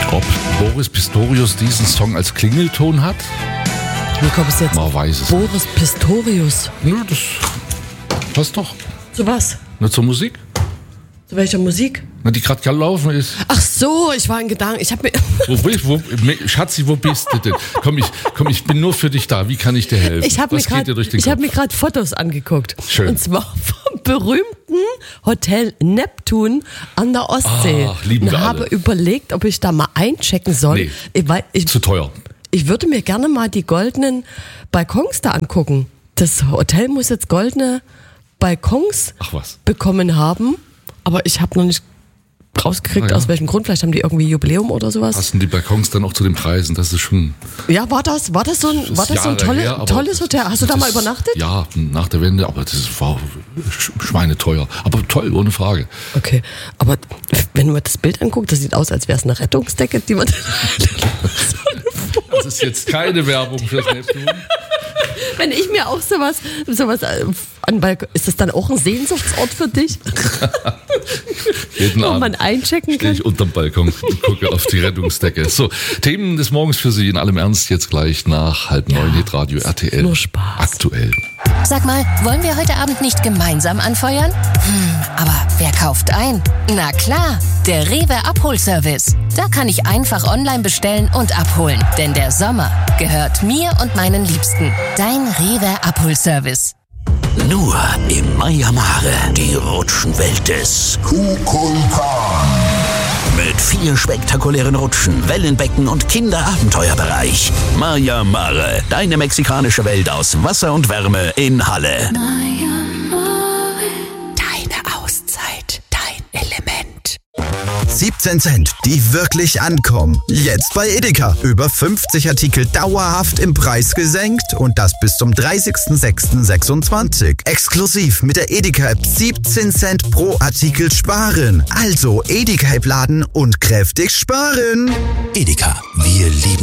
Ob Boris Pistorius diesen Song als Klingelton hat? Wie kommst du jetzt? Man weiß es. Boris Pistorius. Nö, das passt doch. Zu was? Nur zur Musik? Zu welcher Musik? Na, die gerade gelaufen ist. Ach so, ich war in Gedanken. Ich habe mir Schatzi, wo bist du denn? Komm, ich bin nur für dich da. Wie kann ich dir helfen? Ich habe mir gerade Fotos angeguckt. Schön. Und zwar vom berühmten Hotel Neptun an der Ostsee. Ach, lieben wir und habe alle. überlegt, ob ich da mal einchecken soll. Nee, zu teuer. Ich würde mir gerne mal die goldenen Balkons da angucken. Das Hotel muss jetzt goldene Balkons bekommen haben, aber ich habe noch nicht rausgekriegt, aus welchem Grund. Vielleicht haben die irgendwie Jubiläum oder sowas. Passen die Balkons dann auch zu den Preisen? Das ist schon... Ja, war das so ein tolles Hotel? Hast du da mal übernachtet? Ja, nach der Wende, aber das war schweineteuer. Aber toll, ohne Frage. Okay, aber wenn man das Bild anguckt, das sieht aus, als wäre es eine Rettungsdecke, die man... Das ist jetzt keine Werbung fürs Neptun. Wenn ich mir auch sowas an Balkon... Ist das dann auch ein Sehnsuchtsort für dich? Jeden wo Abend man einchecken stehe kann? ich unterm Balkon und gucke auf die Rettungsdecke. So, Themen des Morgens für Sie in allem Ernst jetzt gleich nach 8:30 Hitradio RTL. Nur Spaß. Aktuell. Sag mal, wollen wir heute Abend nicht gemeinsam anfeuern? Aber wer kauft ein? Na klar, der Rewe Abholservice. Da kann ich einfach online bestellen und abholen. Denn der Sommer gehört mir und meinen Liebsten. Dein Rewe Abholservice. Nur im Maya Mare, die Rutschenwelt des Kukulkan. Mit 4 spektakulären Rutschen, Wellenbecken und Kinderabenteuerbereich. Maya Mare, deine mexikanische Welt aus Wasser und Wärme in Halle. Deine Auszeit, dein Element. 17 Cent, die wirklich ankommen. Jetzt bei Edeka. Über 50 Artikel dauerhaft im Preis gesenkt und das bis zum 30.06.26. Exklusiv mit der Edeka-App 17 Cent pro Artikel sparen. Also Edeka-App laden und kräftig sparen. Edeka, wir lieben